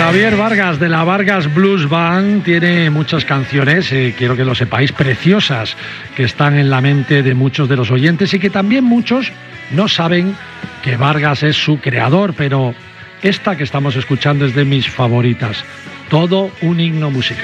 Javier Vargas de la Vargas Blues Band tiene muchas canciones, quiero que lo sepáis, preciosas, que están en la mente de muchos de los oyentes y que también muchos no saben que Vargas es su creador, pero esta que estamos escuchando es de mis favoritas, todo un himno musical.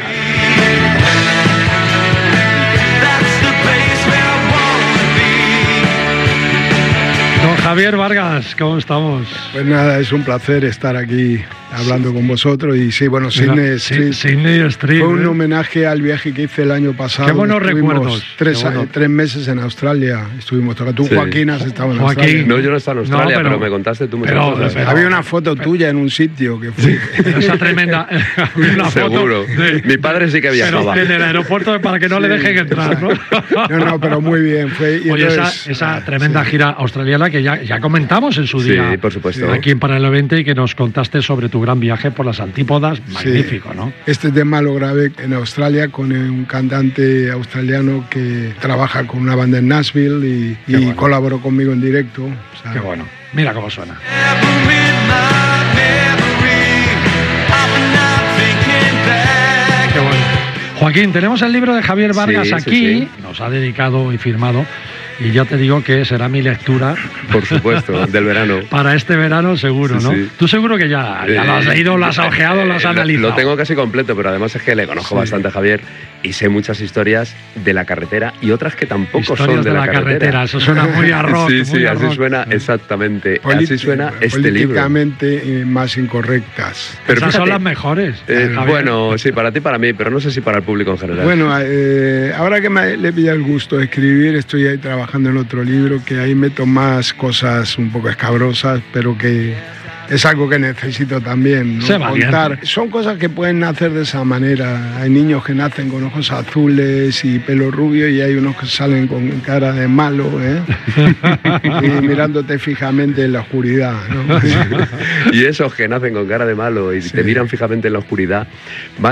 Don Javier Vargas, ¿cómo estamos? Pues nada, es un placer estar aquí hablando con vosotros. Y sí, bueno, Sydney Street fue un homenaje al viaje que hice el año pasado. Qué buenos recuerdos. Tres meses en Australia estuvimos tocando. Tú, sí. Joaquín, has estado en Australia. No, yo no he estado en Australia, pero me contaste tú muchas cosas. Pero había una foto tuya en un sitio que fue... Esa tremenda... Una seguro. Mi padre sí que viajaba. En el aeropuerto para que no le dejen entrar, ¿no? No, pero muy bien. Y oye, entonces, esa tremenda gira australiana que ya comentamos en su día. Sí, por supuesto. Aquí en Paralelo 20 y que nos contaste sobre tu gran viaje por las antípodas, magnífico, ¿no? Este tema lo grabé en Australia con un cantante australiano que trabaja con una banda en Nashville y bueno, colaboró conmigo en directo. O sea, qué bueno. Mira cómo suena. Qué bueno. Joaquín, tenemos el libro de Javier Vargas aquí, nos ha dedicado y firmado. Y ya te digo que será mi lectura. Por supuesto, del verano. Para este verano seguro, ¿no? Sí. Tú seguro que ya lo has leído, lo has ojeado, lo has analizado. Lo tengo casi completo, pero además es que le conozco bastante a Javier y sé muchas historias de la carretera y otras que tampoco historias son de la carretera. Eso suena muy a rock. Sí, así suena exactamente. Así suena este libro. Políticamente más incorrectas. Pero esas son las mejores. Bueno, sí, para ti y para mí, pero no sé si para el público en general. Bueno, ahora que le pilla el gusto de escribir, estoy ahí trabajando en otro libro que ahí meto más cosas un poco escabrosas, pero que es algo que necesito también, ¿no? Contar. Son cosas que pueden nacer de esa manera. Hay niños que nacen con ojos azules y pelo rubio y hay unos que salen con cara de malo, y mirándote fijamente en la oscuridad, ¿no? Y esos que nacen con cara de malo y te miran fijamente en la oscuridad van